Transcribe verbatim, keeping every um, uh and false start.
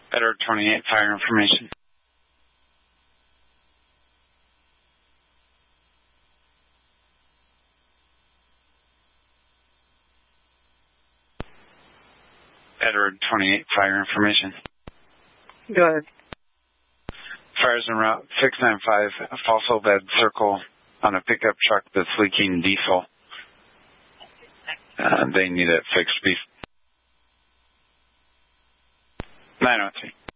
Edward twenty-eight, fire information. Edward twenty-eight, fire information. Go ahead. Fires en route six nine five, fossil bed circle on a pickup truck that's leaking diesel. Uh, they need it fixed. nine oh three.